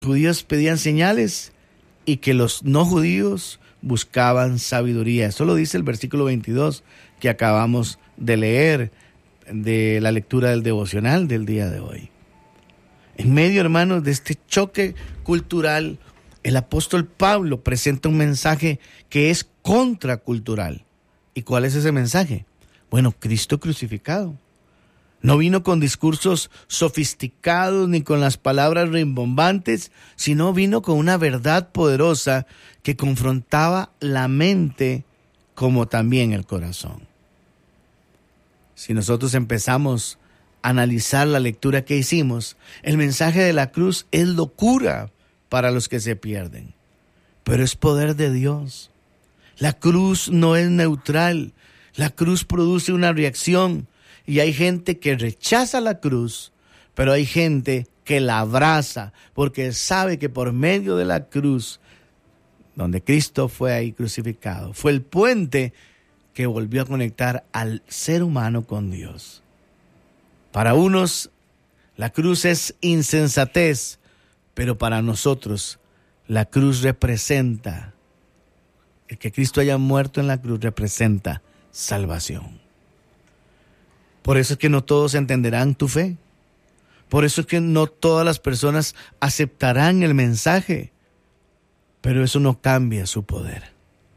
judíos pedían señales y que los no judíos buscaban sabiduría. Eso lo dice el versículo 22 que acabamos de leer de la lectura del devocional del día de hoy. En medio, hermanos, de este choque cultural, el apóstol Pablo presenta un mensaje que es contracultural. ¿Y cuál es ese mensaje? Bueno, Cristo crucificado. No vino con discursos sofisticados ni con las palabras rimbombantes, sino vino con una verdad poderosa que confrontaba la mente como también el corazón. Si nosotros empezamos a analizar la lectura que hicimos, el mensaje de la cruz es locura para los que se pierden, pero es poder de Dios. La cruz no es neutral, la cruz produce una reacción. Y hay gente que rechaza la cruz, pero hay gente que la abraza porque sabe que por medio de la cruz, donde Cristo fue ahí crucificado, fue el puente que volvió a conectar al ser humano con Dios. Para unos, la cruz es insensatez, pero para nosotros, la cruz representa, el que Cristo haya muerto en la cruz representa salvación. Por eso es que no todos entenderán tu fe. Por eso es que no todas las personas aceptarán el mensaje. Pero eso no cambia su poder.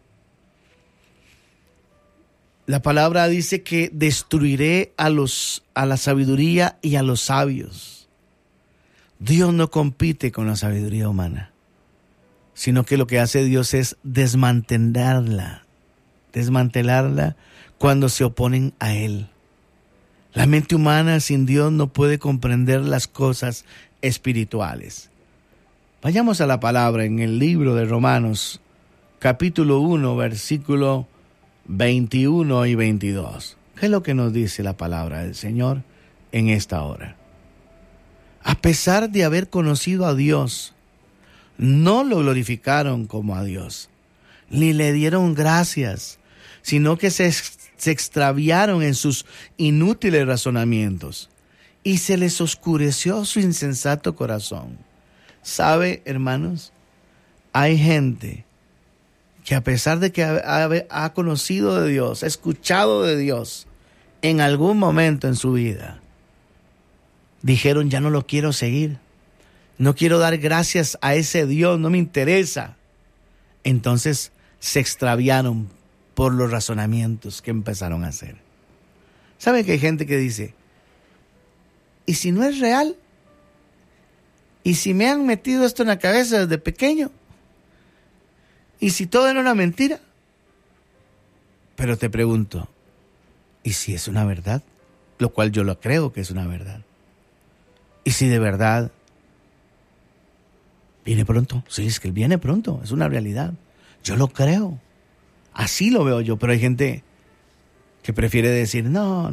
La palabra dice que destruiré a la sabiduría y a los sabios. Dios no compite con la sabiduría humana, sino que lo que hace Dios es desmantelarla cuando se oponen a Él. La mente humana sin Dios no puede comprender las cosas espirituales. Vayamos a la palabra en el libro de Romanos, capítulo 1, versículo 21 y 22. ¿Qué es lo que nos dice la palabra del Señor en esta hora? A pesar de haber conocido a Dios, no lo glorificaron como a Dios, ni le dieron gracias, sino que se extraviaron en sus inútiles razonamientos y se les oscureció su insensato corazón. ¿Sabe, hermanos? Hay gente que a pesar de que ha conocido de Dios, ha escuchado de Dios en algún momento en su vida, dijeron, ya no lo quiero seguir, no quiero dar gracias a ese Dios, no me interesa. Entonces se extraviaron por los razonamientos que empezaron a hacer. ¿Sabe que hay gente que dice, ¿y si no es real? ¿Y si me han metido esto en la cabeza desde pequeño? ¿Y si todo era una mentira? Pero te pregunto, ¿y si es una verdad? Lo cual yo lo creo que es una verdad. ¿Y si de verdad viene pronto? Sí, es que Él viene pronto, es una realidad. Yo lo creo. Así lo veo yo, pero hay gente que prefiere decir, no.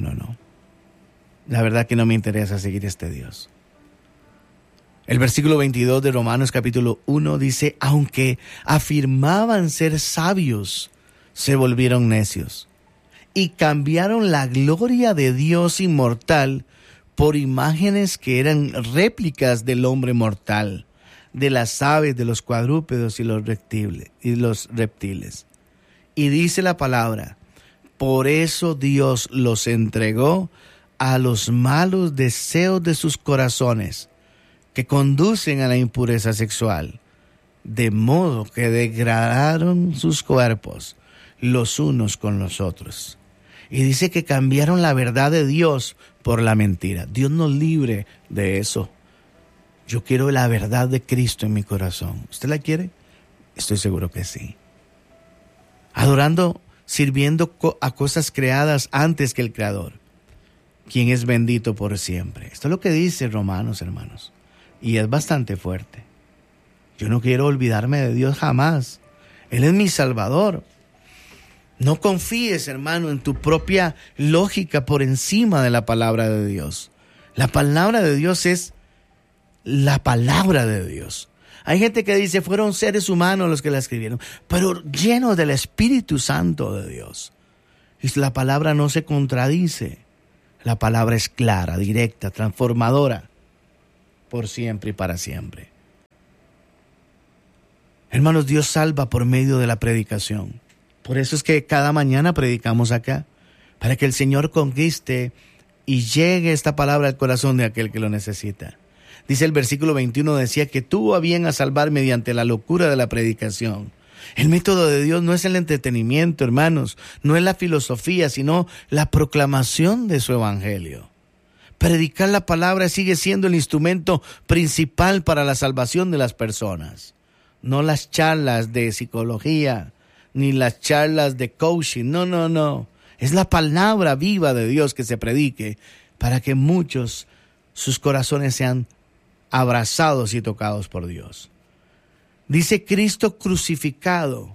La verdad que no me interesa seguir este Dios. El versículo 22 de Romanos capítulo 1 dice, aunque afirmaban ser sabios, se volvieron necios y cambiaron la gloria de Dios inmortal por imágenes que eran réplicas del hombre mortal, de las aves, de los cuadrúpedos y los reptiles. Y dice la palabra, por eso Dios los entregó a los malos deseos de sus corazones, que conducen a la impureza sexual, de modo que degradaron sus cuerpos los unos con los otros. Y dice que cambiaron la verdad de Dios por la mentira. Dios nos libre de eso. Yo quiero la verdad de Cristo en mi corazón. ¿Usted la quiere? Estoy seguro que sí. Adorando, sirviendo a cosas creadas antes que el Creador, quien es bendito por siempre. Esto es lo que dice Romanos, hermanos. Y es bastante fuerte. Yo no quiero olvidarme de Dios jamás. Él es mi Salvador. No confíes, hermano, en tu propia lógica por encima de la palabra de Dios. La palabra de Dios es la palabra de Dios. Hay gente que dice, fueron seres humanos los que la escribieron, pero llenos del Espíritu Santo de Dios. Y la palabra no se contradice. La palabra es clara, directa, transformadora, por siempre y para siempre. Hermanos, Dios salva por medio de la predicación. Por eso es que cada mañana predicamos acá, para que el Señor conquiste y llegue esta palabra al corazón de aquel que lo necesita. Dice el versículo 21, decía que tuvo a bien a salvar mediante la locura de la predicación. El método de Dios no es el entretenimiento, hermanos, no es la filosofía, sino la proclamación de su evangelio. Predicar la palabra sigue siendo el instrumento principal para la salvación de las personas. No las charlas de psicología, ni las charlas de coaching, no. Es la palabra viva de Dios que se predique para que muchos, sus corazones sean abrazados y tocados por Dios. Dice Cristo crucificado.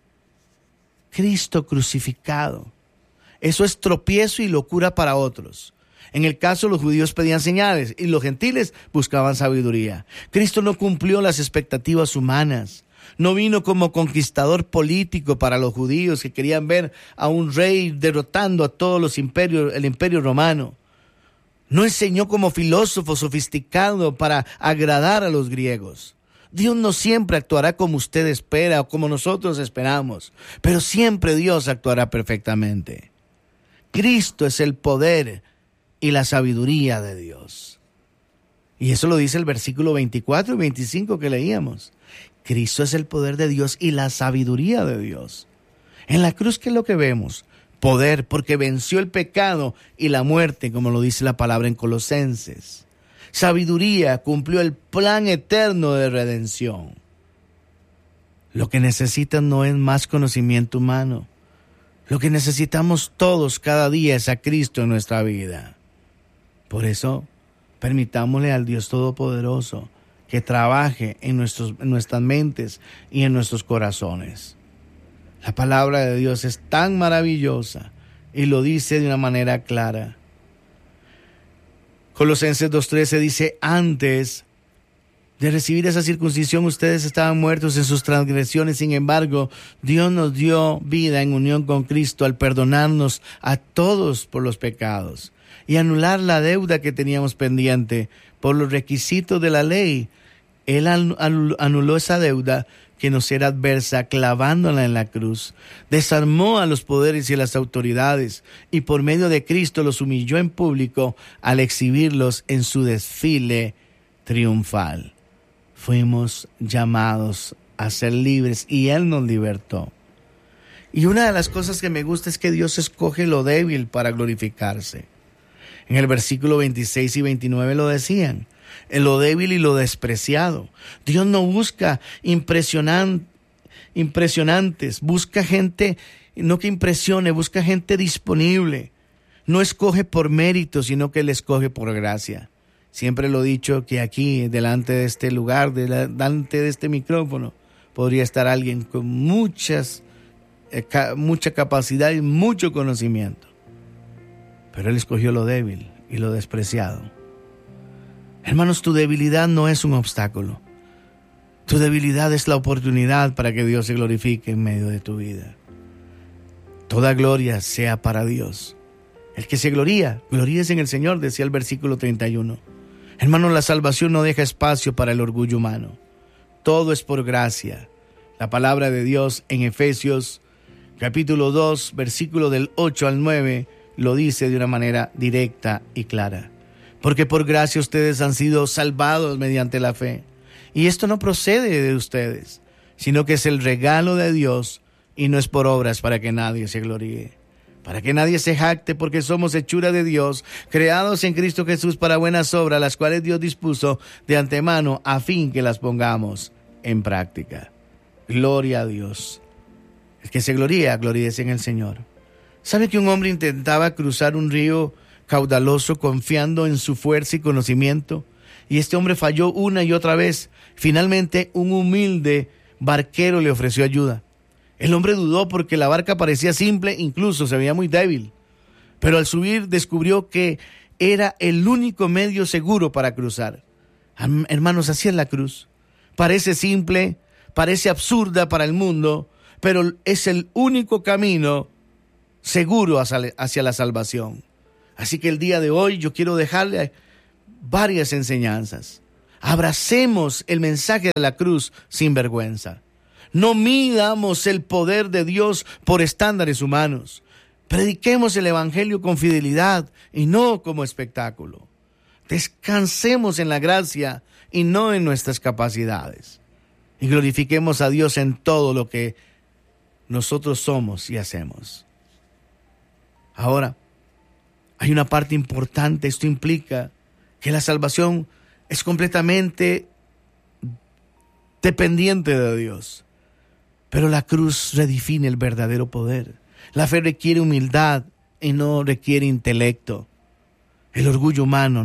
Cristo crucificado. Eso es tropiezo y locura para otros. En el caso, los judíos pedían señales y los gentiles buscaban sabiduría. Cristo no cumplió las expectativas humanas. No vino como conquistador político para los judíos que querían ver a un rey derrotando a todos los imperios, el imperio romano. No enseñó como filósofo sofisticado para agradar a los griegos. Dios no siempre actuará como usted espera o como nosotros esperamos, pero siempre Dios actuará perfectamente. Cristo es el poder y la sabiduría de Dios. Y eso lo dice el versículo 24 y 25 que leíamos. Cristo es el poder de Dios y la sabiduría de Dios. En la cruz, ¿qué es lo que vemos? Poder, porque venció el pecado y la muerte, como lo dice la palabra en Colosenses. Sabiduría, cumplió el plan eterno de redención. Lo que necesitan no es más conocimiento humano. Lo que necesitamos todos cada día es a Cristo en nuestra vida. Por eso, permitámosle al Dios Todopoderoso que trabaje en nuestras mentes y en nuestros corazones. La palabra de Dios es tan maravillosa y lo dice de una manera clara. Colosenses 2:13 dice, antes de recibir esa circuncisión ustedes estaban muertos en sus transgresiones, sin embargo, Dios nos dio vida en unión con Cristo al perdonarnos a todos por los pecados y anular la deuda que teníamos pendiente por los requisitos de la ley. Él anuló esa deuda que nos era adversa, clavándola en la cruz. Desarmó a los poderes y a las autoridades y por medio de Cristo los humilló en público al exhibirlos en su desfile triunfal. Fuimos llamados a ser libres y Él nos libertó. Y una de las cosas que me gusta es que Dios escoge lo débil para glorificarse. En el versículo 26 y 29 lo decían. En lo débil y lo despreciado. Dios no busca impresionantes, busca gente, no que impresione, busca gente disponible. No escoge por mérito, sino que le escoge por gracia. Siempre lo he dicho que aquí, delante de este lugar, delante de este micrófono, podría estar alguien con mucha capacidad y mucho conocimiento. Pero Él escogió lo débil y lo despreciado. Hermanos, tu debilidad no es un obstáculo. Tu debilidad es la oportunidad para que Dios se glorifique en medio de tu vida. Toda gloria sea para Dios. El que se gloríese en el Señor, decía el versículo 31. Hermanos, la salvación no deja espacio para el orgullo humano. Todo es por gracia. La palabra de Dios en Efesios capítulo 2, versículo del 8 al 9, lo dice de una manera directa y clara. Porque por gracia ustedes han sido salvados mediante la fe. Y esto no procede de ustedes, sino que es el regalo de Dios y no es por obras para que nadie se gloríe. Para que nadie se jacte, porque somos hechura de Dios, creados en Cristo Jesús para buenas obras, las cuales Dios dispuso de antemano a fin que las pongamos en práctica. Gloria a Dios. El que se gloríese en el Señor. ¿Sabe que un hombre intentaba cruzar un río caudaloso confiando en su fuerza y conocimiento? Y este hombre falló una y otra vez. Finalmente, un humilde barquero le ofreció ayuda. El hombre dudó porque la barca parecía simple, incluso se veía muy débil. Pero al subir descubrió que era el único medio seguro para cruzar. Hermanos, así es la cruz. Parece simple, parece absurda para el mundo, pero es el único camino seguro hacia la salvación. Así que el día de hoy yo quiero dejarle varias enseñanzas. Abracemos el mensaje de la cruz sin vergüenza. No midamos el poder de Dios por estándares humanos. Prediquemos el Evangelio con fidelidad y no como espectáculo. Descansemos en la gracia y no en nuestras capacidades. Y glorifiquemos a Dios en todo lo que nosotros somos y hacemos. Ahora, hay una parte importante. Esto implica que la salvación es completamente dependiente de Dios. Pero la cruz redefine el verdadero poder. La fe requiere humildad y no requiere intelecto. El orgullo humano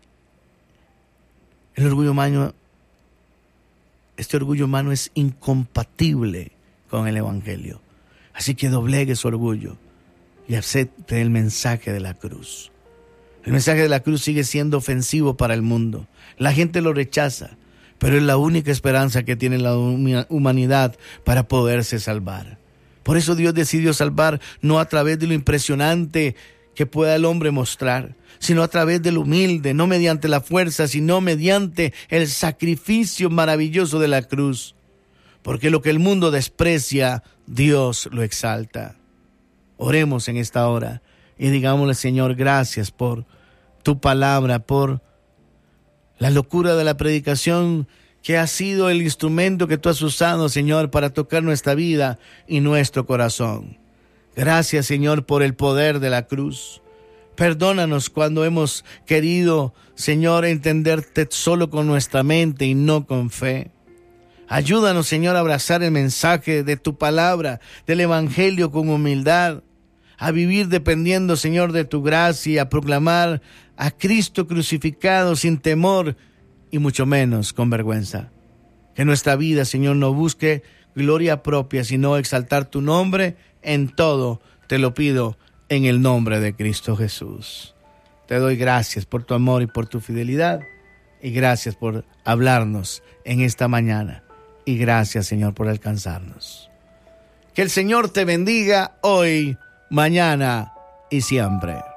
este orgullo humano es incompatible con el Evangelio. Así que doblegue su orgullo y acepte el mensaje de la cruz. El mensaje de la cruz sigue siendo ofensivo para el mundo. La gente lo rechaza, pero es la única esperanza que tiene la humanidad para poderse salvar. Por eso Dios decidió salvar no a través de lo impresionante que pueda el hombre mostrar, sino a través de lo humilde, no mediante la fuerza, sino mediante el sacrificio maravilloso de la cruz. Porque lo que el mundo desprecia, Dios lo exalta. Oremos en esta hora y digámosle: Señor, gracias por tu palabra, por la locura de la predicación que ha sido el instrumento que tú has usado, Señor, para tocar nuestra vida y nuestro corazón. Gracias, Señor, por el poder de la cruz. Perdónanos cuando hemos querido, Señor, entenderte solo con nuestra mente y no con fe. Ayúdanos, Señor, a abrazar el mensaje de tu palabra, del Evangelio con humildad, a vivir dependiendo, Señor, de tu gracia, a proclamar a Cristo crucificado sin temor y mucho menos con vergüenza. Que nuestra vida, Señor, no busque gloria propia, sino exaltar tu nombre en todo. Te lo pido en el nombre de Cristo Jesús. Te doy gracias por tu amor y por tu fidelidad, y gracias por hablarnos en esta mañana, y gracias, Señor, por alcanzarnos. Que el Señor te bendiga hoy, mañana y siempre.